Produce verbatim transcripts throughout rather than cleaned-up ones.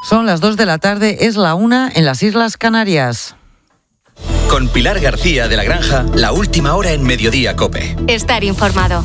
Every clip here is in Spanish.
Son las dos de la tarde, es la una en las Islas Canarias. Con Pilar García de la Granja, la última hora en Mediodía COPE. Estar informado.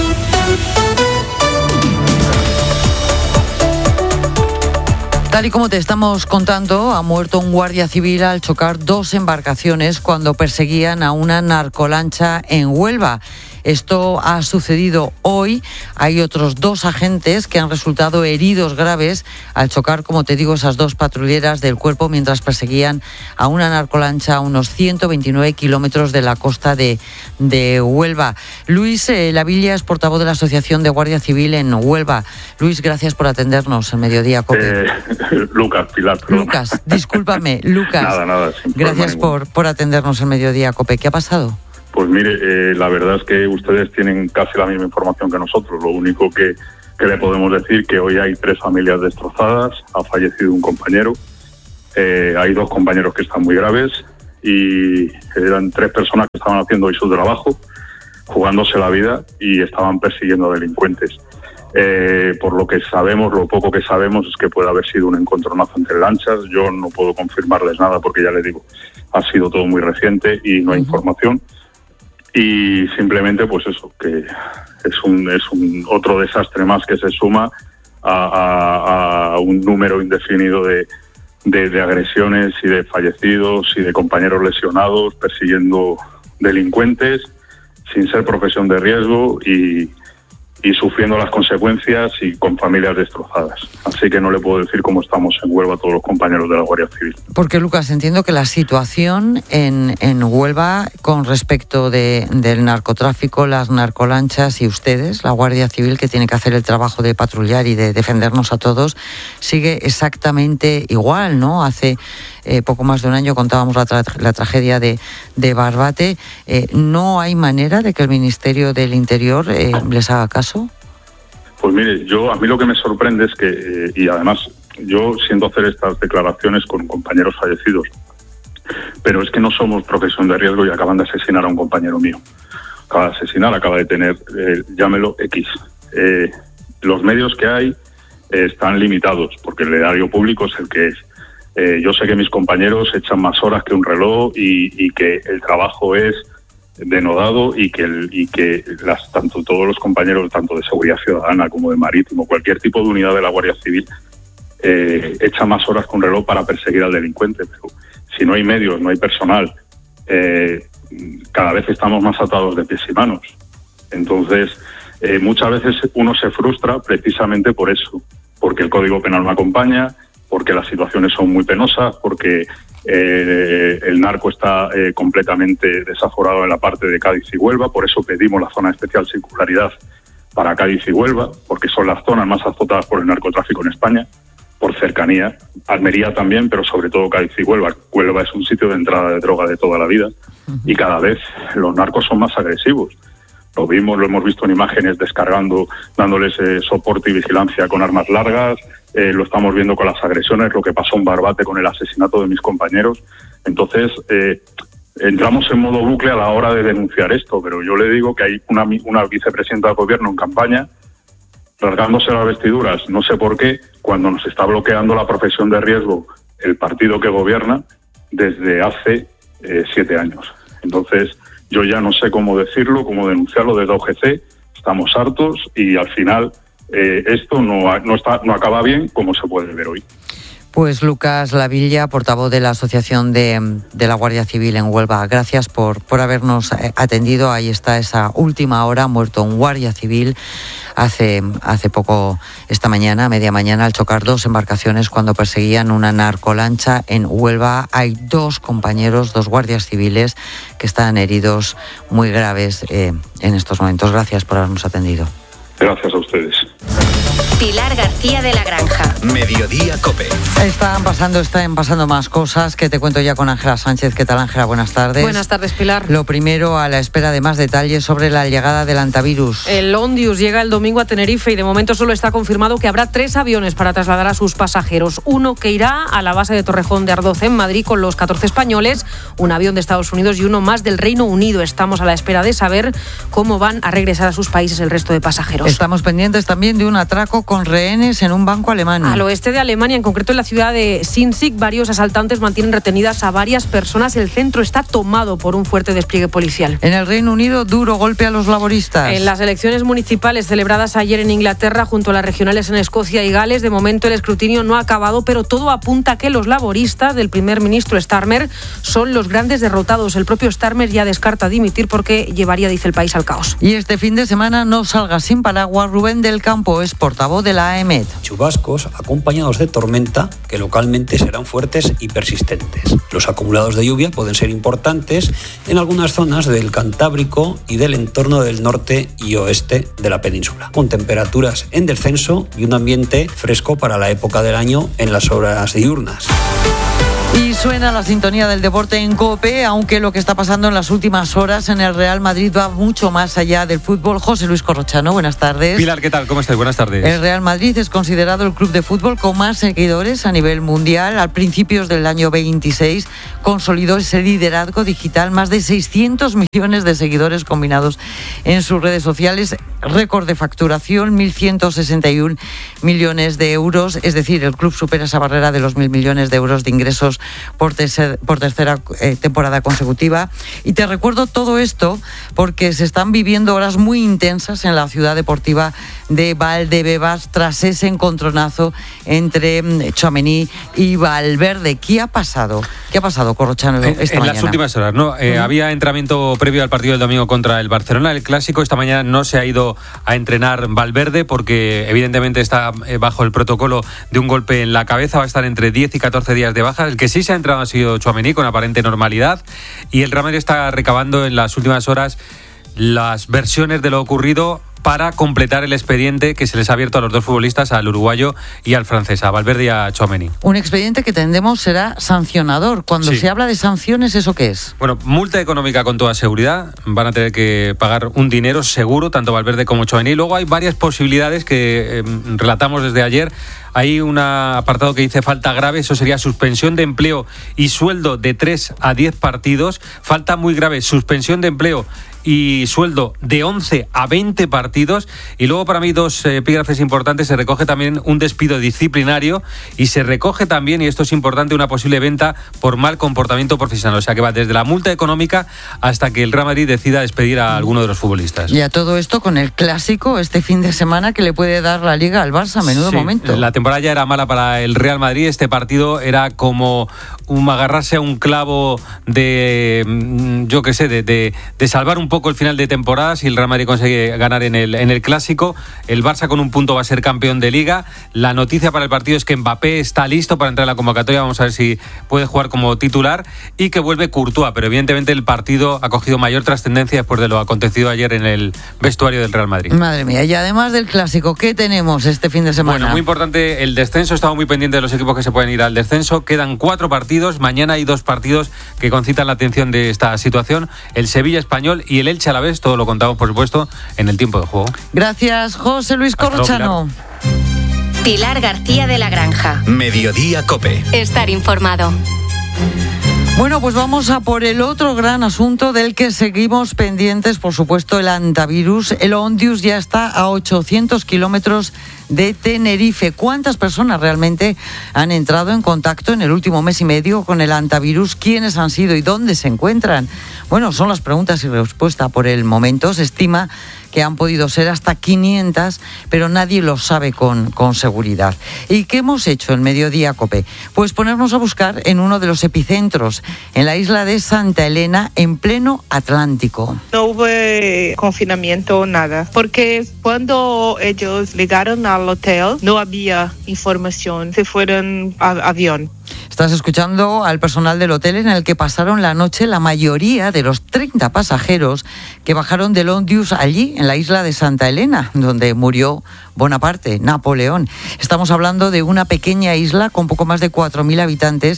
Tal y como te estamos contando, ha muerto un guardia civil al chocar dos embarcaciones cuando perseguían a una narcolancha en Huelva. Esto ha sucedido hoy. Hay otros dos agentes que han resultado heridos graves al chocar, como te digo, esas dos patrulleras del cuerpo mientras perseguían a una narcolancha a unos ciento veintinueve kilómetros de la costa de, de Huelva. Luis eh, Lavilla es portavoz de la Asociación de Guardia Civil en Huelva. Luis, gracias por atendernos en Mediodía COPE. Eh, Lucas, Pilar. Perdón. Lucas, discúlpame, Lucas. Nada, nada. Gracias por, por atendernos en Mediodía COPE. ¿Qué ha pasado? Pues mire, eh, la verdad es que ustedes tienen casi la misma información que nosotros. Lo único que, que le podemos decir que hoy hay tres familias destrozadas, ha fallecido un compañero, eh, hay dos compañeros que están muy graves y eran tres personas que estaban haciendo hoy su trabajo, jugándose la vida y estaban persiguiendo a delincuentes. Eh, por lo que sabemos, lo poco que sabemos es que puede haber sido un encontronazo entre lanchas. Yo no puedo confirmarles nada porque ya les digo, ha sido todo muy reciente y no hay uh-huh. información. Y simplemente, pues eso, que es un es un otro desastre más que se suma a, a, a un número indefinido de, de, de agresiones y de fallecidos y de compañeros lesionados persiguiendo delincuentes sin ser profesión de riesgo y, y sufriendo las consecuencias y con familias destrozadas. Así que no le puedo decir cómo estamos en Huelva a todos los compañeros de la Guardia Civil. Porque, Lucas, entiendo que la situación en, en Huelva con respecto de, del narcotráfico, las narcolanchas y ustedes, la Guardia Civil, que tiene que hacer el trabajo de patrullar y de defendernos a todos, sigue exactamente igual, ¿no? Hace eh, poco más de un año contábamos la, tra- la tragedia de, de Barbate. Eh, ¿No hay manera de que el Ministerio del Interior eh, les haga caso? Pues mire, yo a mí lo que me sorprende es que, eh, y además yo siento hacer estas declaraciones con compañeros fallecidos, pero es que no somos profesión de riesgo y acaban de asesinar a un compañero mío. Acaba de asesinar, acaba de tener, eh, llámelo X. Eh, los medios que hay eh, están limitados, porque el erario público es el que es. Eh, yo sé que mis compañeros echan más horas que un reloj y, y que el trabajo es denodado y que el, y que las tanto todos los compañeros tanto de seguridad ciudadana como de marítimo, cualquier tipo de unidad de la Guardia Civil eh, echa más horas con reloj para perseguir al delincuente, pero si no hay medios, no hay personal, eh, cada vez estamos más atados de pies y manos. Entonces eh, muchas veces uno se frustra precisamente por eso, porque el Código Penal no acompaña, porque las situaciones son muy penosas, porque Eh, el narco está eh, completamente desaforado en la parte de Cádiz y Huelva, por eso pedimos la zona de especial singularidad para Cádiz y Huelva, porque son las zonas más azotadas por el narcotráfico en España, por cercanía. Almería también, pero sobre todo Cádiz y Huelva. Huelva es un sitio de entrada de droga de toda la vida y cada vez los narcos son más agresivos. Lo vimos, lo hemos visto en imágenes descargando, dándoles eh, soporte y vigilancia con armas largas. Eh, lo estamos viendo con las agresiones, lo que pasó en Barbate con el asesinato de mis compañeros. Entonces, eh, entramos en modo bucle a la hora de denunciar esto, pero yo le digo que hay una, una vicepresidenta del gobierno en campaña rasgándose las vestiduras, no sé por qué, cuando nos está bloqueando la profesión de riesgo el partido que gobierna desde hace eh, siete años. Entonces, yo ya no sé cómo decirlo, cómo denunciarlo desde O G C, estamos hartos y al final eh, esto no, no, está, no acaba bien, como se puede ver hoy. Pues Lucas Lavilla, portavoz de la Asociación de, de la Guardia Civil en Huelva, gracias por, por habernos atendido. Ahí está esa última hora, muerto un guardia civil hace, hace poco, esta mañana, media mañana, al chocar dos embarcaciones cuando perseguían una narcolancha en Huelva. Hay dos compañeros, dos guardias civiles que están heridos muy graves eh, en estos momentos. Gracias por habernos atendido. Gracias a ustedes. Pilar García de la Granja. Mediodía COPE. Están pasando, están pasando más cosas que te cuento ya con Ángela Sánchez. ¿Qué tal, Ángela? Buenas tardes. Buenas tardes, Pilar. Lo primero, a la espera de más detalles sobre la llegada del antivirus. El Ondius llega el domingo a Tenerife y de momento solo está confirmado que habrá tres aviones para trasladar a sus pasajeros. Uno que irá a la base de Torrejón de Ardoz en Madrid con los catorce españoles, un avión de Estados Unidos y uno más del Reino Unido. Estamos a la espera de saber cómo van a regresar a sus países el resto de pasajeros. Estamos pendientes también de un atraco con rehenes en un banco alemán. Al oeste de Alemania, en concreto en la ciudad de Sinzig, varios asaltantes mantienen retenidas a varias personas. El centro está tomado por un fuerte despliegue policial. En el Reino Unido, duro golpe a los laboristas. En las elecciones municipales celebradas ayer en Inglaterra, junto a las regionales en Escocia y Gales, de momento el escrutinio no ha acabado, pero todo apunta a que los laboristas del primer ministro Starmer son los grandes derrotados. El propio Starmer ya descarta dimitir porque llevaría, dice el país, al caos. Y este fin de semana no salga sin paraguas. Rubén del Campo es portavoz de la A E M E T. Chubascos acompañados de tormenta que localmente serán fuertes y persistentes. Los acumulados de lluvia pueden ser importantes en algunas zonas del Cantábrico y del entorno del norte y oeste de la península, con temperaturas en descenso y un ambiente fresco para la época del año en las horas diurnas. Y suena la sintonía del deporte en COPE, aunque lo que está pasando en las últimas horas en el Real Madrid va mucho más allá del fútbol. José Luis Corrochano, buenas tardes. Pilar, ¿qué tal? ¿Cómo estás? Buenas tardes. El Real Madrid es considerado el club de fútbol con más seguidores a nivel mundial. A principios del año veintiséis consolidó ese liderazgo digital, más de seiscientos millones de seguidores combinados en sus redes sociales, récord de facturación, mil ciento sesenta y uno millones de euros, es decir, el club supera esa barrera de los mil millones de euros de ingresos por, tercer, por tercera eh, temporada consecutiva. Y te recuerdo todo esto porque se están viviendo horas muy intensas en la ciudad deportiva de Valdebebas tras ese encontronazo entre Tchouaméni y Valverde. ¿Qué ha pasado? ¿Qué ha pasado, Corrochano, esta en, en mañana? las últimas horas, ¿no? Eh, uh-huh. Había entrenamiento previo al partido del domingo contra el Barcelona, el clásico. Esta mañana no se ha ido a entrenar Valverde porque evidentemente está bajo el protocolo de un golpe en la cabeza. Va a estar entre diez y catorce días de baja. El que sí se ha entrenado ha sido Tchouaméni con aparente normalidad, y el Real Madrid está recabando en las últimas horas las versiones de lo ocurrido para completar el expediente que se les ha abierto a los dos futbolistas, al uruguayo y al francés, a Valverde y a Tchouaméni. Un expediente que entendemos será sancionador. Cuando sí. se habla de sanciones, ¿eso qué es? Bueno, multa económica con toda seguridad. Van a tener que pagar un dinero seguro, tanto Valverde como Tchouaméni. Luego hay varias posibilidades que eh, relatamos desde ayer. Hay un apartado que dice falta grave, eso sería suspensión de empleo y sueldo de tres a diez partidos. Falta muy grave, suspensión de empleo y sueldo de once a veinte partidos. Y luego, para mí, dos epígrafes importantes. Se recoge también un despido disciplinario y se recoge también, y esto es importante, una posible venta por mal comportamiento profesional. O sea que va desde la multa económica hasta que el Real Madrid decida despedir a alguno de los futbolistas. Y a todo esto con el clásico este fin de semana que le puede dar la Liga al Barça. Menudo sí, momento. La temporada ya era mala para el Real Madrid. Este partido era como un agarrarse a un clavo de, yo qué sé, de, de, de salvar un poco el final de temporada. Si el Real Madrid consigue ganar en el, en el clásico, el Barça con un punto va a ser campeón de Liga. La noticia para el partido es que Mbappé está listo para entrar en la convocatoria. Vamos a ver si puede jugar como titular, y que vuelve Courtois, pero evidentemente el partido ha cogido mayor trascendencia después de lo acontecido ayer en el vestuario del Real Madrid. Madre mía, y además del clásico, ¿qué tenemos este fin de semana? Bueno, muy importante el descenso. Estamos muy pendientes de los equipos que se pueden ir al descenso. Quedan cuatro partidos. Mañana hay dos partidos que concitan la atención de esta situación: el Sevilla Español y el Elche Alavés. Todo lo contamos, por supuesto, en el tiempo de juego. Gracias, José Luis Corrochano. Pilar García de la Granja. Mediodía COPE. Estar informado. Bueno, pues vamos a por el otro gran asunto del que seguimos pendientes, por supuesto, el antivirus. El Ondius ya está a ochocientos kilómetros de Tenerife. ¿Cuántas personas realmente han entrado en contacto en el último mes y medio con el antivirus? ¿Quiénes han sido y dónde se encuentran? Bueno, son las preguntas y respuestas por el momento. Se estima que han podido ser hasta quinientas, pero nadie lo sabe con, con seguridad. ¿Y qué hemos hecho en Mediodía COPE? Pues ponernos a buscar en uno de los epicentros, en la isla de Santa Elena, en pleno Atlántico. No hubo confinamiento, nada, porque cuando ellos llegaron al hotel no había información, se fueron a avión. Estás escuchando al personal del hotel en el que pasaron la noche la mayoría de los treinta pasajeros que bajaron del Ondius allí, en la isla de Santa Elena, donde murió Bonaparte, Napoleón. Estamos hablando de una pequeña isla con poco más de cuatro mil habitantes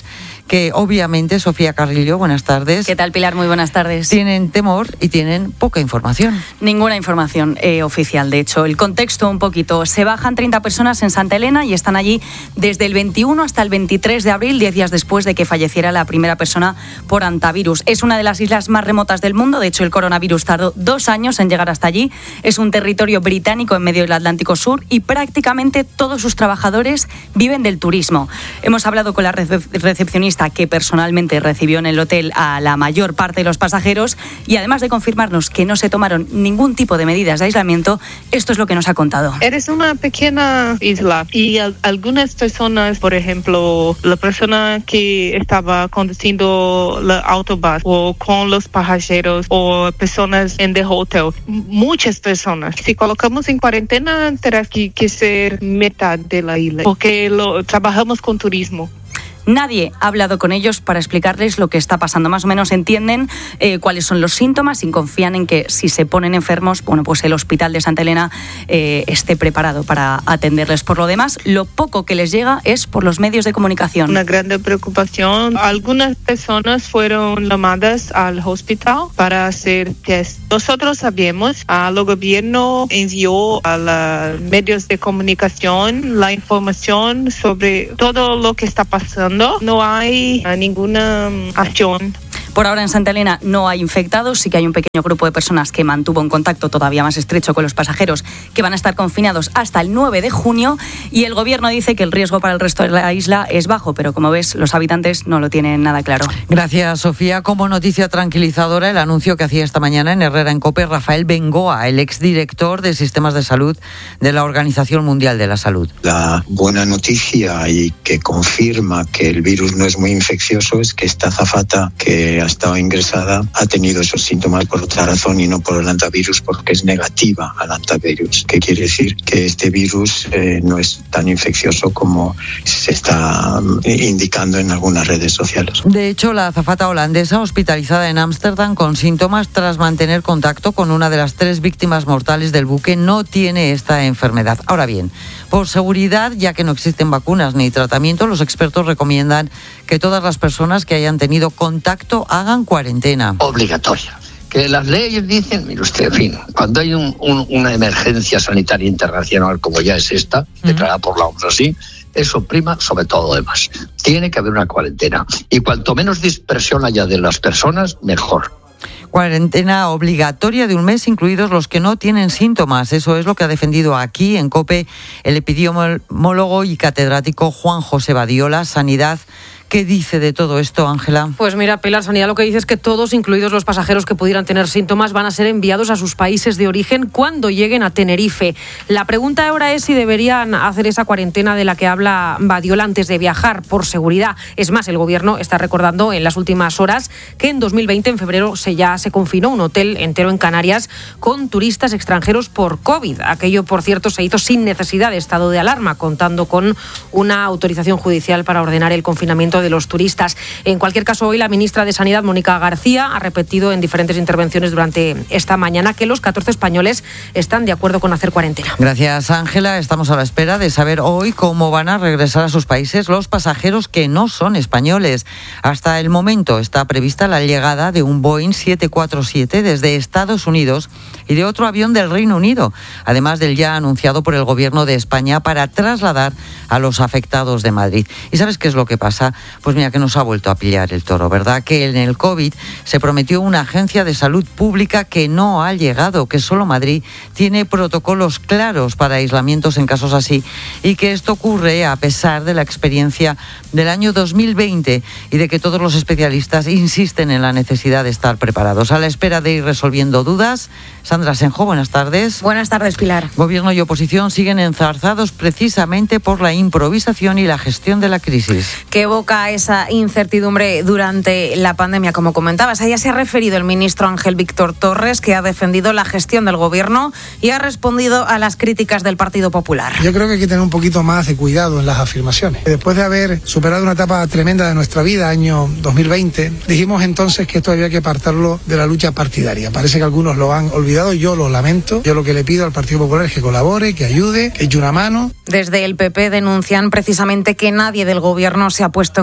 que obviamente, Sofía Carrillo, buenas tardes. ¿Qué tal, Pilar? Muy buenas tardes. Tienen temor y tienen poca información. Ninguna información eh, oficial, de hecho. El contexto un poquito. Se bajan treinta personas en Santa Elena y están allí desde el veintiuno hasta el veintitrés de abril, diez días después de que falleciera la primera persona por hantavirus. Es una de las islas más remotas del mundo. De hecho, el coronavirus tardó dos años en llegar hasta allí. Es un territorio británico en medio del Atlántico Sur y prácticamente todos sus trabajadores viven del turismo. Hemos hablado con la recepcionista que personalmente recibió en el hotel a la mayor parte de los pasajeros y además de confirmarnos que no se tomaron ningún tipo de medidas de aislamiento, esto es lo que nos ha contado. Eres una pequeña isla y al- algunas personas, por ejemplo, la persona que estaba conduciendo el autobús o con los pasajeros o personas en el hotel, muchas personas. Si colocamos en cuarentena, tendrá que, que ser mitad de la isla porque lo, trabajamos con turismo. Nadie ha hablado con ellos para explicarles lo que está pasando. Más o menos entienden eh, cuáles son los síntomas y confían en que si se ponen enfermos, bueno, pues el hospital de Santa Elena eh, esté preparado para atenderles. Por lo demás, lo poco que les llega es por los medios de comunicación. Una gran preocupación. Algunas personas fueron llamadas al hospital para hacer test. Nosotros sabemos, el gobierno envió a los medios de comunicación la información sobre todo lo que está pasando. No hay ninguna acción. Por ahora en Santa Elena no hay infectados, sí que hay un pequeño grupo de personas que mantuvo un contacto todavía más estrecho con los pasajeros que van a estar confinados hasta el nueve de junio y el gobierno dice que el riesgo para el resto de la isla es bajo, pero como ves los habitantes no lo tienen nada claro. Gracias, Sofía. Como noticia tranquilizadora, el anuncio que hacía esta mañana en Herrera en COPE Rafael Bengoa, el exdirector de Sistemas de Salud de la Organización Mundial de la Salud. La buena noticia y que confirma que el virus no es muy infeccioso es que esta azafata que ha estado ingresada ha tenido esos síntomas por otra razón y no por el hantavirus, porque es negativa al hantavirus, que quiere decir que este virus eh, no es tan infeccioso como se está indicando en algunas redes sociales. De hecho, la azafata holandesa hospitalizada en Ámsterdam con síntomas tras mantener contacto con una de las tres víctimas mortales del buque no tiene esta enfermedad. Ahora bien, por seguridad, ya que no existen vacunas ni tratamiento, los expertos recomiendan que todas las personas que hayan tenido contacto hagan cuarentena. Obligatoria. Que las leyes dicen, mire usted, en fin, cuando hay un, un, una emergencia sanitaria internacional como ya es esta, uh-huh. declarada por la O M S así, eso prima sobre todo lo demás. Tiene que haber una cuarentena. Y cuanto menos dispersión haya de las personas, mejor. Cuarentena obligatoria de un mes, incluidos los que no tienen síntomas. Eso es lo que ha defendido aquí en COPE el epidemiólogo y catedrático Juan José Badiola, Sanidad. ¿Qué dice de todo esto, Ángela? Pues mira, Pilar, Sanidad lo que dice es que todos, incluidos los pasajeros que pudieran tener síntomas, van a ser enviados a sus países de origen cuando lleguen a Tenerife. La pregunta ahora es si deberían hacer esa cuarentena de la que habla Badiola antes de viajar, por seguridad. Es más, el gobierno está recordando en las últimas horas que en dos mil veinte, en febrero, se ya se confinó un hotel entero en Canarias con turistas extranjeros por COVID. Aquello, por cierto, se hizo sin necesidad de estado de alarma, contando con una autorización judicial para ordenar el confinamiento de los turistas. En cualquier caso, hoy la ministra de Sanidad, Mónica García, ha repetido en diferentes intervenciones durante esta mañana que los catorce españoles están de acuerdo con hacer cuarentena. Gracias, Ángela. Estamos a la espera de saber hoy cómo van a regresar a sus países los pasajeros que no son españoles. Hasta el momento está prevista la llegada de un Boeing siete cuatro siete desde Estados Unidos y de otro avión del Reino Unido, además del ya anunciado por el Gobierno de España para trasladar a los afectados de Madrid. ¿Y sabes qué es lo que pasa? Pues mira, que nos ha vuelto a pillar el toro, ¿verdad? Que en el COVID se prometió una agencia de salud pública que no ha llegado, que solo Madrid tiene protocolos claros para aislamientos en casos así y que esto ocurre a pesar de la experiencia del año dos mil veinte y de que todos los especialistas insisten en la necesidad de estar preparados. A la espera de ir resolviendo dudas, Sandra Senjo, buenas tardes. Buenas tardes, Pilar. Gobierno y oposición siguen enzarzados precisamente por la improvisación y la gestión de la crisis. Que evoca esa incertidumbre durante la pandemia, como comentabas. A ella se ha referido el ministro Ángel Víctor Torres, que ha defendido la gestión del gobierno y ha respondido a las críticas del Partido Popular. Yo creo que hay que tener un poquito más de cuidado en las afirmaciones. Después de haber superado una etapa tremenda de nuestra vida, año dos mil veinte, dijimos entonces que esto había que apartarlo de la lucha partidaria. Parece que algunos lo han olvidado, yo lo lamento. Yo lo que le pido al Partido Popular es que colabore, que ayude, que eche una mano. Desde el P P denuncian precisamente que nadie del gobierno se ha puesto en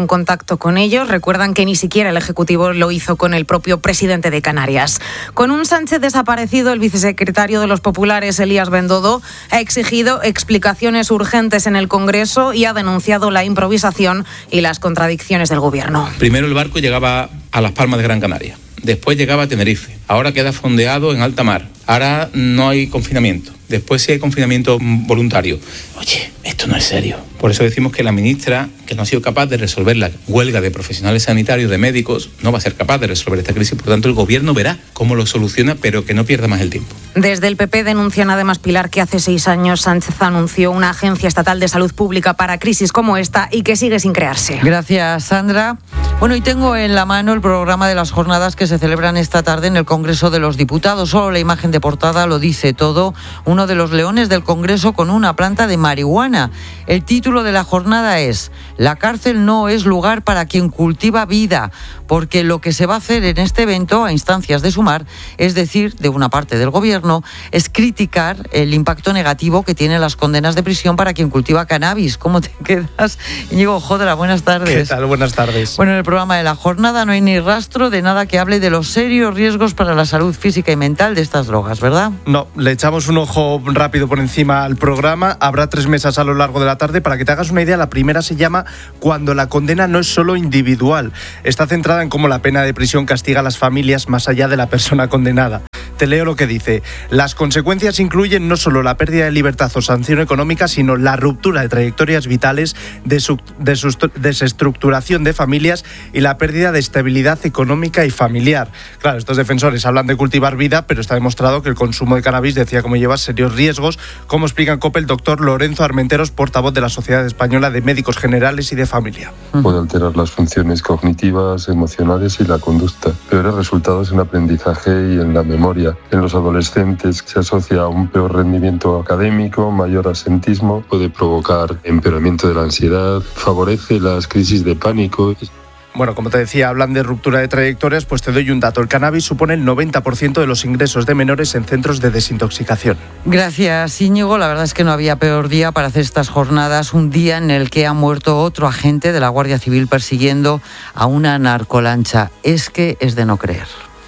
en contacto con ellos. Recuerdan que ni siquiera el Ejecutivo lo hizo con el propio presidente de Canarias. Con un Sánchez desaparecido, el vicesecretario de los populares, Elías Bendodo, ha exigido explicaciones urgentes en el Congreso y ha denunciado la improvisación y las contradicciones del Gobierno. Primero el barco llegaba a Las Palmas de Gran Canaria, después llegaba a Tenerife, ahora queda fondeado en alta mar, ahora no hay confinamiento, después sí hay confinamiento voluntario. Oye, esto no es serio. Por eso decimos que la ministra, que no ha sido capaz de resolver la huelga de profesionales sanitarios, de médicos, no va a ser capaz de resolver esta crisis. Por tanto, el Gobierno verá cómo lo soluciona, pero que no pierda más el tiempo. Desde el P P denuncian además, Pilar, que hace seis años Sánchez anunció una agencia estatal de salud pública para crisis como esta y que sigue sin crearse. Gracias, Sandra. Bueno, y tengo en la mano el programa de las jornadas que se celebran esta tarde en el Congreso de los Diputados. Solo la imagen de portada lo dice todo. Uno de los leones del Congreso con una planta de marihuana. El título de la jornada es: la cárcel no es lugar para quien cultiva vida, porque lo que se va a hacer en este evento, a instancias de Sumar, es decir, de una parte del Gobierno, es criticar el impacto negativo que tienen las condenas de prisión para quien cultiva cannabis. ¿Cómo te quedas? Íñigo Jodra, buenas tardes. ¿Qué tal? Buenas tardes. Bueno, en el programa de la jornada no hay ni rastro de nada que hable de los serios riesgos para la salud física y mental de estas drogas, ¿verdad? No, le echamos un ojo rápido por encima al programa. Habrá tres mesas a lo largo de la tarde. Para que te hagas una idea, la primera se llama Cuando la condena no es solo individual. Está centrada en cómo la pena de prisión castiga a las familias más allá de la persona condenada. Te leo lo que dice. Las consecuencias incluyen no solo la pérdida de libertad o sanción económica, sino la ruptura de trayectorias vitales, de su, de su desestructuración de familias y la pérdida de estabilidad económica y familiar. Claro, estos defensores hablan de cultivar vida, pero está demostrado que el consumo de cannabis, decía, como lleva serios riesgos, como explica en COPE el doctor Lorenzo Armenteros, portavoz de la Sociedad Española de Médicos Generales y de Familia. Puede alterar las funciones cognitivas, emocionales y la conducta, peores resultados en aprendizaje y en la memoria. En los adolescentes se asocia a un peor rendimiento académico, mayor asentismo, puede provocar empeoramiento de la ansiedad, favorece las crisis de pánico. Bueno, como te decía, hablan de ruptura de trayectorias, pues te doy un dato. El cannabis supone el noventa por ciento de los ingresos de menores en centros de desintoxicación. Gracias, Íñigo. La verdad es que no había peor día para hacer estas jornadas, un día en el que ha muerto otro agente de la Guardia Civil persiguiendo a una narcolancha. Es que es de no creer.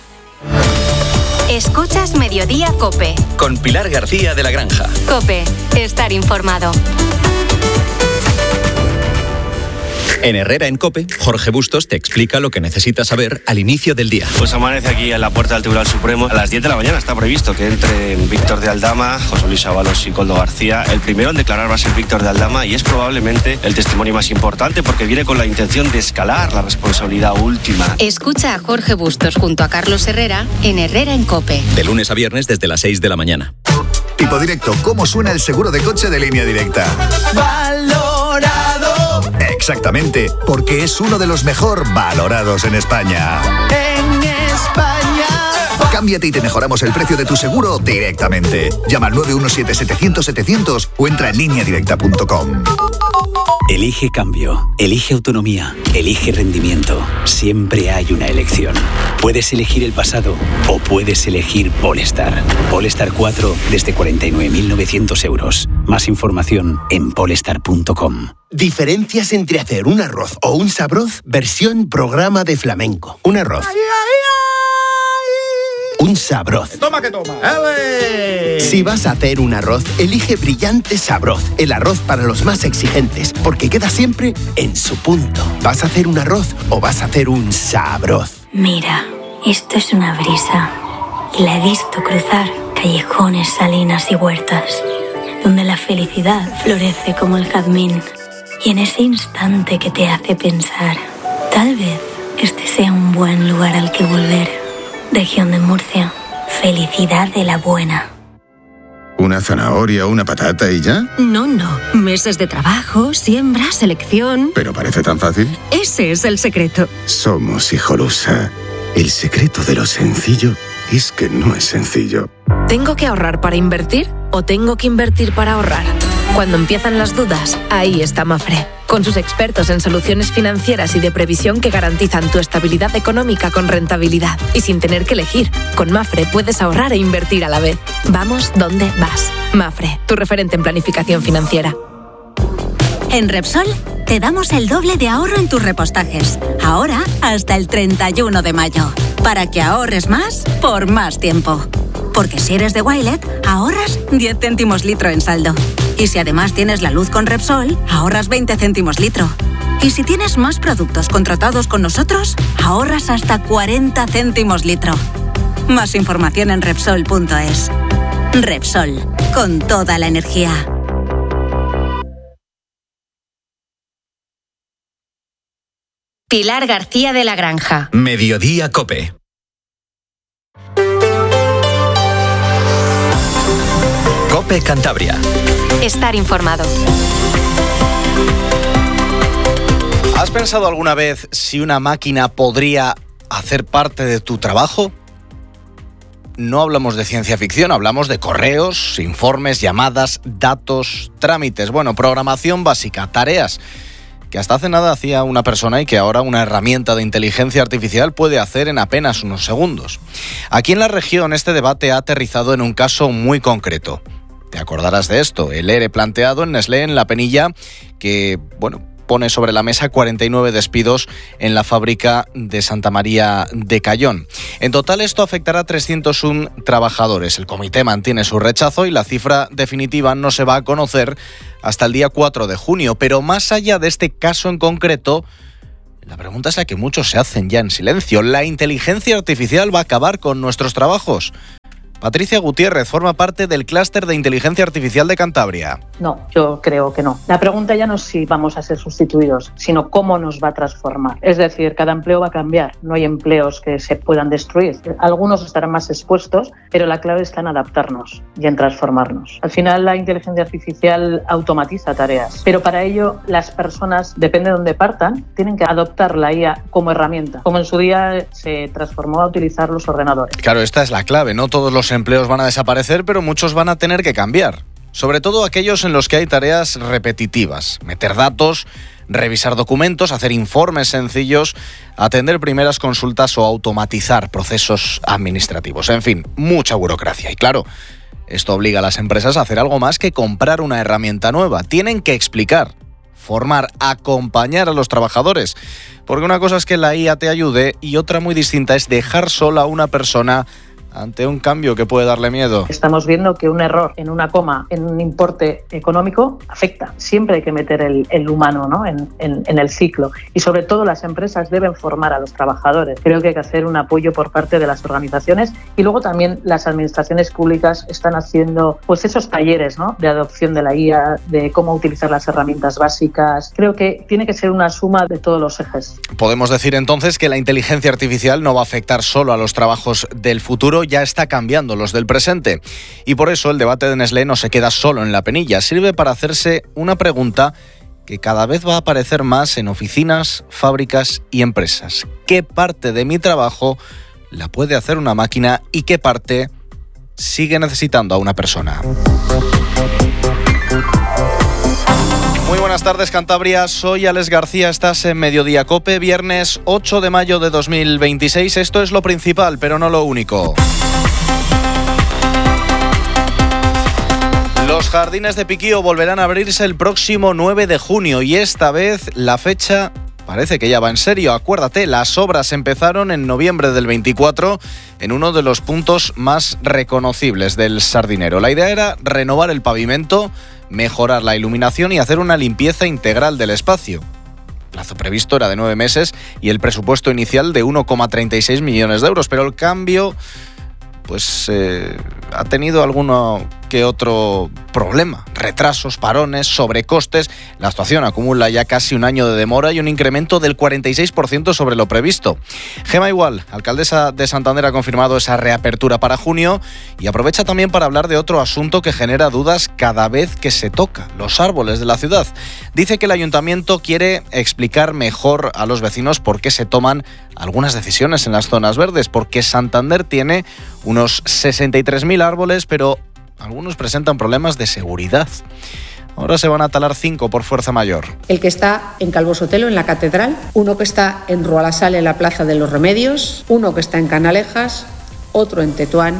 Escuchas Mediodía COPE. Con Pilar García de la Granja. COPE, estar informado. En Herrera en COPE, Jorge Bustos te explica lo que necesitas saber al inicio del día. Pues amanece aquí en la puerta del Tribunal Supremo. A las diez de la mañana está previsto que entren Víctor de Aldama, José Luis Ábalos y Koldo García. El primero en declarar va a ser Víctor de Aldama y es probablemente el testimonio más importante porque viene con la intención de escalar la responsabilidad última. Escucha a Jorge Bustos junto a Carlos Herrera en Herrera en COPE. De lunes a viernes desde las seis de la mañana. Tipo directo, ¿cómo suena el seguro de coche de Línea Directa? Valorado. Exactamente, porque es uno de los mejor valorados en España. En España. Cámbiate y te mejoramos el precio de tu seguro directamente. Llama al nueve uno siete, setecientos, setecientos o entra en línea directa punto com. Elige cambio, elige autonomía, elige rendimiento. Siempre hay una elección. Puedes elegir el pasado o puedes elegir Polestar. Polestar cuatro desde cuarenta y nueve mil novecientos euros. Más información en polestar punto com. Diferencias entre hacer un arroz o un sabroz, versión programa de flamenco. Un arroz. Ay, ay, ay. Un sabroz. Toma que toma. ¡Ele! Si vas a hacer un arroz, elige Brillante Sabroz, el arroz para los más exigentes, porque queda siempre en su punto. ¿Vas a hacer un arroz o vas a hacer un sabroz? Mira, esto es una brisa y la he visto cruzar callejones, salinas y huertas, donde la felicidad florece como el jazmín. Y en ese instante que te hace pensar, tal vez este sea un buen lugar al que volver. Región de Murcia, felicidad de la buena. ¿Una zanahoria, una patata y ya? No, no. Meses de trabajo, siembra, selección. ¿Pero parece tan fácil? Ese es el secreto. Somos Hijolusa. El secreto de lo sencillo es que no es sencillo. ¿Tengo que ahorrar para invertir o tengo que invertir para ahorrar? Cuando empiezan las dudas, ahí está Mafre. Con sus expertos en soluciones financieras y de previsión que garantizan tu estabilidad económica con rentabilidad. Y sin tener que elegir, con Mafre puedes ahorrar e invertir a la vez. Vamos donde vas. Mafre, tu referente en planificación financiera. En Repsol, te damos el doble de ahorro en tus repostajes. Ahora hasta el treinta y uno de mayo. Para que ahorres más por más tiempo. Porque si eres de Wilet, ahorras diez céntimos litro en saldo. Y si además tienes la luz con Repsol, ahorras veinte céntimos litro. Y si tienes más productos contratados con nosotros, ahorras hasta cuarenta céntimos litro. Más información en Repsol punto es. Repsol, con toda la energía. Pilar García de la Granja. Mediodía Cope. Cope Cantabria. Estar informado. ¿Has pensado alguna vez si una máquina podría hacer parte de tu trabajo? No hablamos de ciencia ficción, hablamos de correos, informes, llamadas, datos, trámites, bueno, programación básica, tareas que hasta hace nada hacía una persona y que ahora una herramienta de inteligencia artificial puede hacer en apenas unos segundos. Aquí en la región este debate ha aterrizado en un caso muy concreto. Te acordarás de esto, el ERE planteado en Nestlé en La Penilla, que, bueno, pone sobre la mesa cuarenta y nueve despidos en la fábrica de Santa María de Cayón. En total esto afectará a trescientos uno trabajadores. El comité mantiene su rechazo y la cifra definitiva no se va a conocer hasta el día cuatro de junio. Pero más allá de este caso en concreto, la pregunta es la que muchos se hacen ya en silencio. ¿La inteligencia artificial va a acabar con nuestros trabajos? Patricia Gutiérrez forma parte del clúster de inteligencia artificial de Cantabria. No, yo creo que no. La pregunta ya no es si vamos a ser sustituidos, sino cómo nos va a transformar. Es decir, cada empleo va a cambiar. No hay empleos que se puedan destruir. Algunos estarán más expuestos, pero la clave está en adaptarnos y en transformarnos. Al final, la inteligencia artificial automatiza tareas, pero para ello las personas, depende de dónde partan, tienen que adoptar la I A como herramienta, como en su día se transformó a utilizar los ordenadores. Claro, esta es la clave. No todos los empleos van a desaparecer, pero muchos van a tener que cambiar. Sobre todo aquellos en los que hay tareas repetitivas. Meter datos, revisar documentos, hacer informes sencillos, atender primeras consultas o automatizar procesos administrativos. En fin, mucha burocracia. Y claro, esto obliga a las empresas a hacer algo más que comprar una herramienta nueva. Tienen que explicar, formar, acompañar a los trabajadores. Porque una cosa es que la I A te ayude y otra muy distinta es dejar sola a una persona ante un cambio que puede darle miedo. Estamos viendo que un error en una coma, en un importe económico, afecta. Siempre hay que meter el, el humano, ¿no? en, en, en el ciclo. Y sobre todo las empresas deben formar a los trabajadores. Creo que hay que hacer un apoyo por parte de las organizaciones y luego también las administraciones públicas están haciendo pues esos talleres, ¿no? de adopción de la I A, de cómo utilizar las herramientas básicas. Creo que tiene que ser una suma de todos los ejes. Podemos decir entonces que la inteligencia artificial no va a afectar solo a los trabajos del futuro, ya está cambiando los del presente. Y por eso el debate de Nestlé no se queda solo en La Penilla, sirve para hacerse una pregunta que cada vez va a aparecer más en oficinas, fábricas y empresas. ¿Qué parte de mi trabajo la puede hacer una máquina y qué parte sigue necesitando a una persona? Muy buenas tardes, Cantabria. Soy Alex García, estás en Mediodía Cope, viernes ocho de mayo de dos mil veintiséis. Esto es lo principal, pero no lo único. Los jardines de Piquío volverán a abrirse el próximo nueve de junio y esta vez la fecha parece que ya va en serio. Acuérdate, las obras empezaron en noviembre del veinticuatro en uno de los puntos más reconocibles del Sardinero. La idea era renovar el pavimento, mejorar la iluminación y hacer una limpieza integral del espacio. El plazo previsto era de nueve meses y el presupuesto inicial de uno coma treinta y seis millones de euros, pero el cambio pues eh, ha tenido alguno que otro problema, retrasos, parones, sobrecostes. La actuación acumula ya casi un año de demora y un incremento del cuarenta y seis por ciento sobre lo previsto. Gema Igual, alcaldesa de Santander, ha confirmado esa reapertura para junio y aprovecha también para hablar de otro asunto que genera dudas cada vez que se toca, los árboles de la ciudad. Dice que el ayuntamiento quiere explicar mejor a los vecinos por qué se toman algunas decisiones en las zonas verdes, porque Santander tiene unos sesenta y tres mil árboles, pero algunos presentan problemas de seguridad. Ahora se van a talar cinco por fuerza mayor. El que está en Calvo Sotelo, en la Catedral, uno que está en Rualasal, en la Plaza de los Remedios, uno que está en Canalejas, otro en Tetuán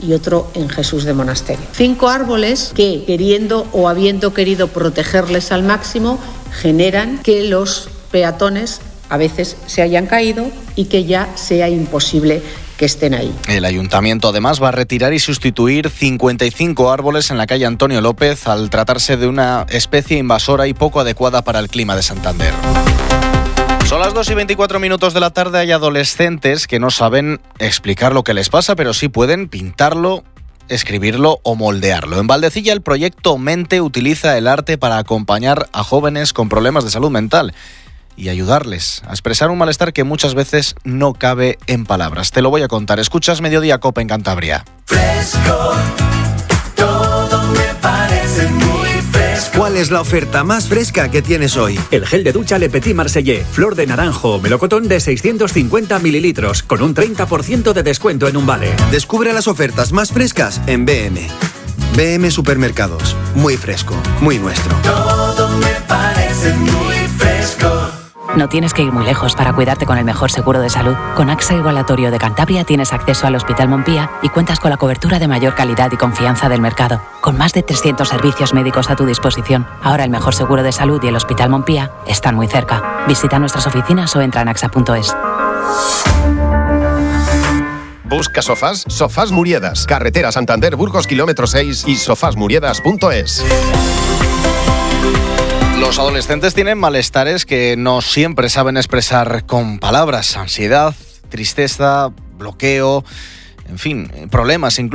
y otro en Jesús de Monasterio. Cinco árboles que, queriendo o habiendo querido protegerles al máximo, generan que los peatones a veces se hayan caído y que ya sea imposible que estén ahí. El ayuntamiento además va a retirar y sustituir cincuenta y cinco árboles en la calle Antonio López al tratarse de una especie invasora y poco adecuada para el clima de Santander. Son las dos y veinticuatro minutos de la tarde. Hay adolescentes que no saben explicar lo que les pasa, pero sí pueden pintarlo, escribirlo o moldearlo. En Valdecilla, el proyecto Mente utiliza el arte para acompañar a jóvenes con problemas de salud mental y ayudarles a expresar un malestar que muchas veces no cabe en palabras. Te lo voy a contar. Escuchas Mediodía Cope en Cantabria. Fresco, todo me parece muy fresco. ¿Cuál es la oferta más fresca que tienes hoy? El gel de ducha Le Petit Marseillais, flor de naranjo o melocotón de seiscientos cincuenta mililitros, con un treinta por ciento de descuento en un vale. Descubre las ofertas más frescas en B M. B M Supermercados. Muy fresco, muy nuestro. Todo me parece muy fresco. No tienes que ir muy lejos para cuidarte con el mejor seguro de salud. Con AXA Igualatorio de Cantabria tienes acceso al Hospital Montpía y cuentas con la cobertura de mayor calidad y confianza del mercado. Con más de trescientos servicios médicos a tu disposición, ahora el mejor seguro de salud y el Hospital Montpía están muy cerca. Visita nuestras oficinas o entra en axa punto es. Busca sofás, Sofás Muriedas, carretera Santander Burgos kilómetro seis y sofás muriedas punto es. Los adolescentes tienen malestares que no siempre saben expresar con palabras. Ansiedad, tristeza, bloqueo, en fin, problemas incluso.